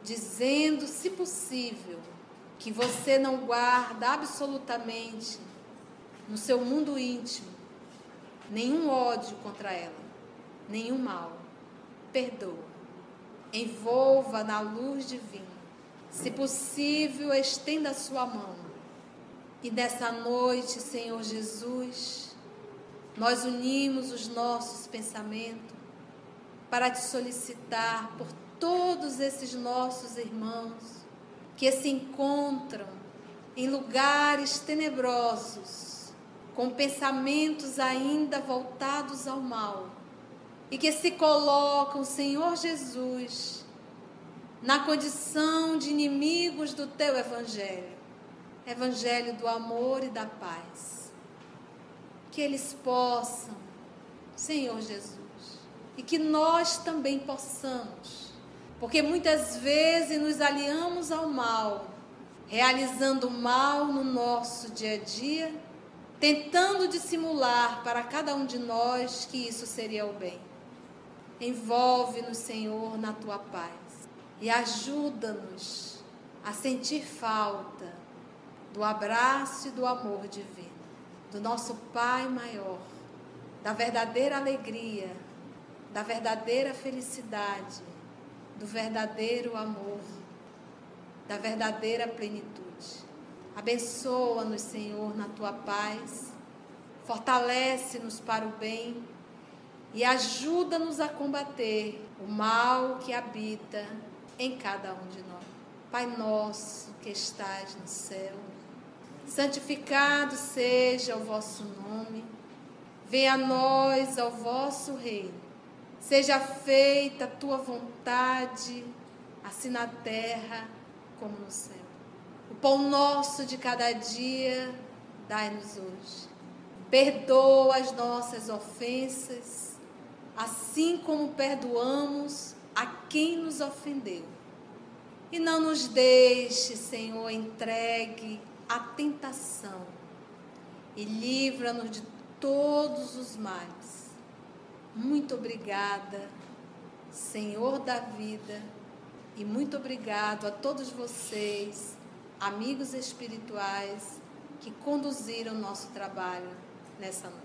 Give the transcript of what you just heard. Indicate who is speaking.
Speaker 1: dizendo, se possível, que você não guarda absolutamente no seu mundo íntimo nenhum ódio contra ela, nenhum mal. Perdoa, envolva na luz divina. Se possível, estenda a sua mão. E nessa noite, Senhor Jesus, nós unimos os nossos pensamentos para te solicitar por todos esses nossos irmãos que se encontram em lugares tenebrosos, com pensamentos ainda voltados ao mal, e que se colocam, Senhor Jesus, na condição de inimigos do teu evangelho, evangelho do amor e da paz. Que eles possam, Senhor Jesus, e que nós também possamos, porque muitas vezes nos aliamos ao mal, realizando o mal no nosso dia a dia, tentando dissimular para cada um de nós que isso seria o bem. Envolve-nos, Senhor, na tua paz e ajuda-nos a sentir falta do abraço e do amor divino, do nosso Pai maior, da verdadeira alegria, da verdadeira felicidade, do verdadeiro amor, da verdadeira plenitude. Abençoa-nos, Senhor, na tua paz, fortalece-nos para o bem e ajuda-nos a combater o mal que habita em cada um de nós. Pai nosso que estás no céu, santificado seja o vosso nome, venha a nós o vosso reino, seja feita a tua vontade, assim na terra como no céu. O pão nosso de cada dia, dai-nos hoje. Perdoa as nossas ofensas, assim como perdoamos a quem nos ofendeu. E não nos deixe, Senhor, entregue à tentação, e livra-nos de todos os males. Muito obrigada, Senhor da vida, e muito obrigado a todos vocês, amigos espirituais, que conduziram o nosso trabalho nessa noite.